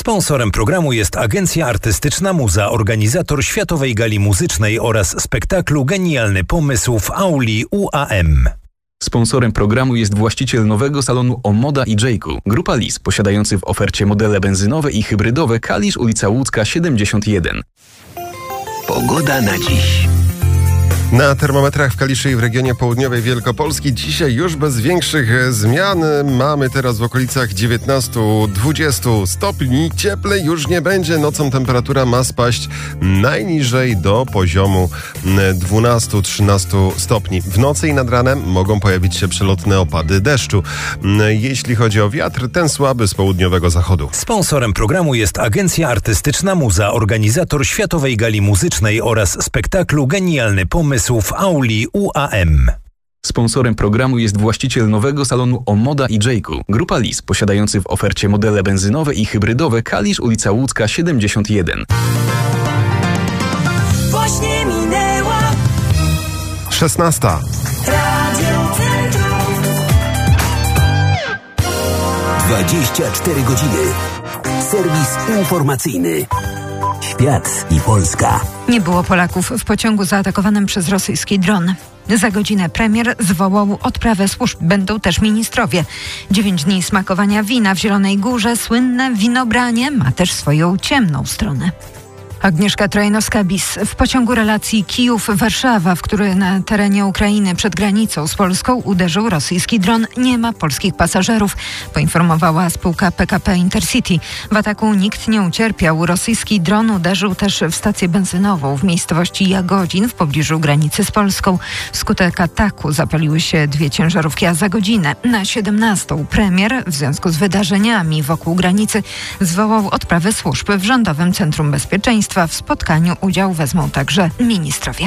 Sponsorem programu jest Agencja Artystyczna Muza, organizator Światowej Gali Muzycznej oraz spektaklu Genialny Pomysł w auli UAM. Sponsorem programu jest właściciel nowego salonu Omoda i Jayku. Grupa Lis, posiadający w ofercie modele benzynowe i hybrydowe Kalisz, ulica Łódzka 71. Pogoda na dziś. Na termometrach w Kaliszy i w regionie południowej Wielkopolski dzisiaj już bez większych zmian. Mamy teraz w okolicach 19-20 stopni. Cieplej już nie będzie. Nocą temperatura ma spaść najniżej do poziomu 12-13 stopni. W nocy i nad ranem mogą pojawić się przelotne opady deszczu. Jeśli chodzi o wiatr, ten słaby z południowego zachodu. Sponsorem programu jest Agencja Artystyczna Muza, organizator Światowej Gali Muzycznej oraz spektaklu Genialny Pomysł w auli UAM. Sponsorem programu jest właściciel nowego salonu Omoda i Jayku. Grupa Lis, posiadający w ofercie modele benzynowe i hybrydowe Kalisz, ulica Łódzka 71. Właśnie minęła 16. Radio Centrum. 24 godziny. Serwis informacyjny. Świat i Polska. Nie było Polaków w pociągu zaatakowanym przez rosyjski dron. Za godzinę premier zwołał odprawę służb. Będą też ministrowie. 9 dni smakowania wina w Zielonej Górze. Słynne winobranie ma też swoją ciemną stronę. Agnieszka Trojanowska-Bis. W pociągu relacji Kijów-Warszawa, w który na terenie Ukrainy przed granicą z Polską uderzył rosyjski dron, nie ma polskich pasażerów, poinformowała spółka PKP Intercity. W ataku nikt nie ucierpiał. Rosyjski dron uderzył też w stację benzynową w miejscowości Jagodzin w pobliżu granicy z Polską. Wskutek ataku zapaliły się 2 ciężarówki, a za godzinę na 17 premier w związku z wydarzeniami wokół granicy zwołał odprawę służb w Rządowym Centrum Bezpieczeństwa. W spotkaniu udział wezmą także ministrowie.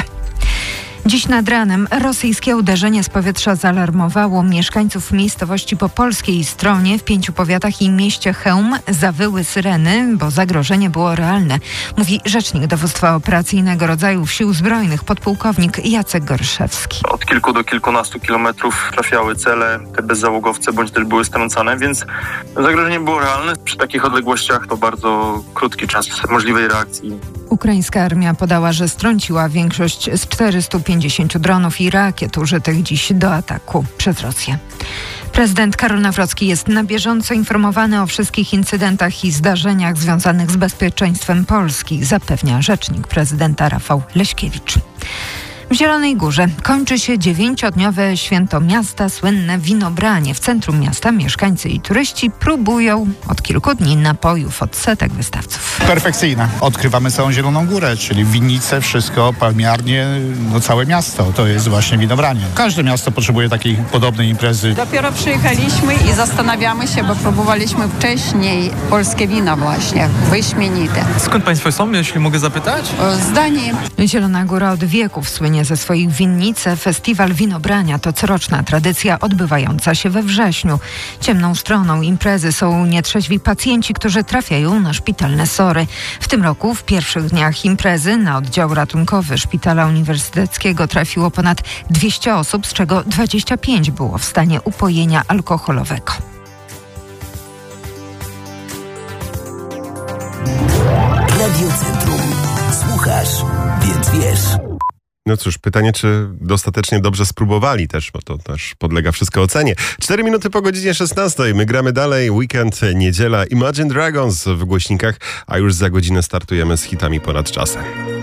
Dziś nad ranem rosyjskie uderzenie z powietrza zaalarmowało mieszkańców miejscowości po polskiej stronie. W 5 powiatach i mieście Chełm zawyły syreny, bo zagrożenie było realne, mówi rzecznik Dowództwa Operacyjnego Rodzajów Sił Zbrojnych, podpułkownik Jacek Gorszewski. Od kilku do kilkunastu kilometrów trafiały cele, te bezzałogowce bądź też były strącane, więc zagrożenie było realne. Przy takich odległościach to bardzo krótki czas możliwej reakcji. Ukraińska armia podała, że strąciła większość z 450 dronów i rakiet użytych dziś do ataku przez Rosję. Prezydent Karol Nawrocki jest na bieżąco informowany o wszystkich incydentach i zdarzeniach związanych z bezpieczeństwem Polski, zapewnia rzecznik prezydenta Rafał Leśkiewicz. W Zielonej Górze kończy się 9-dniowe święto miasta, słynne winobranie. W centrum miasta mieszkańcy i turyści próbują od kilku dni napojów od setek wystawców. Perfekcyjne. Odkrywamy całą Zieloną Górę, czyli winnice, wszystko, palmiarnie, całe miasto. To jest właśnie winobranie. Każde miasto potrzebuje takiej podobnej imprezy. Dopiero przyjechaliśmy i zastanawiamy się, bo próbowaliśmy wcześniej polskie wina właśnie, wyśmienite. Skąd państwo są, jeśli mogę zapytać? Z Danii. Zielona Góra od wieków słynie ze swoich winnic. Festiwal winobrania to coroczna tradycja odbywająca się we wrześniu. Ciemną stroną imprezy są nietrzeźwi pacjenci, którzy trafiają na szpitalne sory. W tym roku w pierwszych dniach imprezy na oddział ratunkowy Szpitala Uniwersyteckiego trafiło ponad 200 osób, z czego 25 było w stanie upojenia alkoholowego. Radio Centrum. Słuchasz, więc wiesz. No cóż, pytanie, czy dostatecznie dobrze spróbowali też, bo to też podlega wszystko ocenie. 4 minuty po godzinie 16. My gramy dalej. Weekend, niedziela, Imagine Dragons w głośnikach, a już za godzinę startujemy z hitami ponad czasem.